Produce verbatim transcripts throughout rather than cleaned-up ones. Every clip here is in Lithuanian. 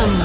M.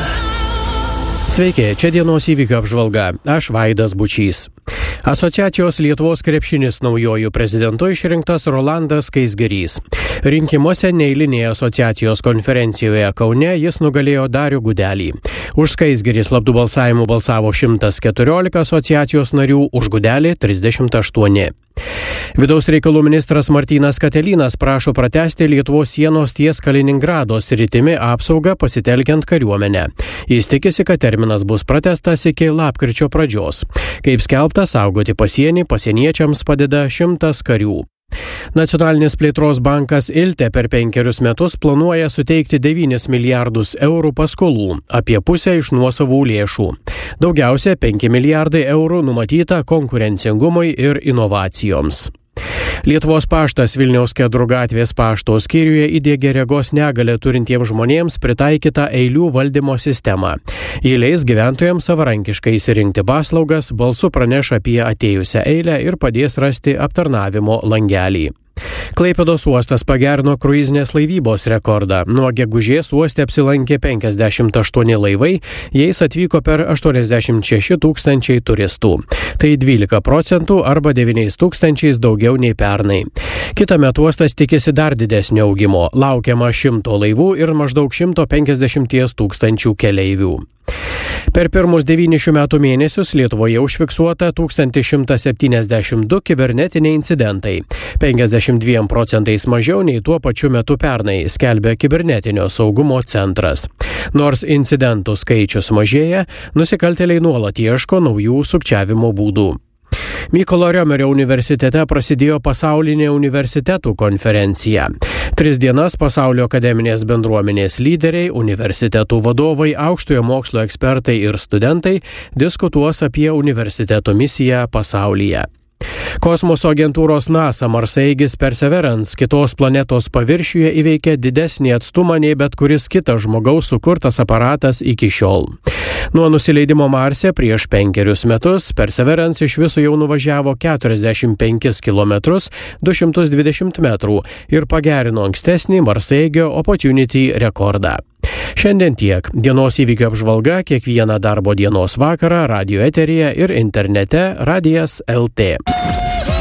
Sveiki, čia dienos įvykių apžvalga. Aš Vaidas Bučys. Asociacijos Lietuvos krepšinis naujojų prezidentu išrinktas Rolandas Skaisgirys. Rinkimuose neeilinėje asociacijos konferencijoje Kaune jis nugalėjo Darių Gudelį. Už Skaisgirį slaptų balsavimų balsavo šimtas keturiolika asociacijos narių, už Gudelį trisdešimt aštuoni. Vidaus reikalų ministras Martynas Katelynas prašo pratęsti Lietuvos sienos ties Kaliningrado sritimi apsaugą pasitelkiant kariuomenę. Jis tikisi, kad terminas bus pratęstas iki lapkričio pradžios. Kaip skelbta, saugoti pasienį pasieniečiams padeda šimtas karių. Nacionalinis plėtros bankas Ilte per penkerius metus planuoja suteikti devynis milijardus eurų paskolų, apie pusę iš nuosavų lėšų. Daugiausia penki milijardai eurų numatyta konkurencingumui ir inovacijoms. Lietuvos paštas Vilniaus Kedrų gatvės pašto skyriuje įdiegė regos negalią turintiems žmonėms pritaikytą eilių valdymo sistemą. Ji leis gyventojams savarankiškai įsirinkti paslaugas, balsu praneš apie atėjusią eilę ir padės rasti aptarnavimo langelį. Klaipėdos uostas pagerino kruizinės laivybos rekordą. Nuo gegužės uoste apsilankė penkiasdešimt aštuoni laivai, jais atvyko per aštuoniasdešimt šeši tūkstančiai turistų. Tai dvylika procentų arba devyniais tūkstančiais daugiau nei pernai. Kitąmet uostas tikisi dar didesnio augimo. Laukiama šimto laivų ir maždaug šimto penkiasdešimt tūkstančių keleivių. Per pirmus devynis šių metų mėnesius Lietuvoje užfiksuota tūkstantis šimtas septyniasdešimt du kibernetiniai incidentai. penkiasdešimt dviem procentais mažiau nei tuo pačiu metu pernai, skelbia kibernetinio saugumo centras. Nors incidentų skaičius mažėja, nusikaltėliai nuolat ieško naujų sukčiavimo būdų. Mykolo Riomerio universitete prasidėjo pasaulinė universitetų konferencija. Tris dienas pasaulio akademinės bendruomenės lyderiai, universitetų vadovai, aukštojo mokslo ekspertai ir studentai diskutuos apie universiteto misiją pasaulyje. Kosmoso agentūros NASA marsaeigis Perseverance kitos planetos paviršiuje įveikė didesnį atstumą nei bet kuris kitas žmogaus sukurtas aparatas iki šiol. Nuo nusileidimo Marse prieš penkerius metus Perseverance iš viso jau nuvažiavo keturiasdešimt penkis kilometrus, du šimtus dvidešimt metrų ir pagerino ankstesnį marsaeigio Opportunity rekordą. Šiandien tiek. Dienos įvykių apžvalga kiekvieną darbo dienos vakarą radio eteryje ir internete radijas taškas el tė.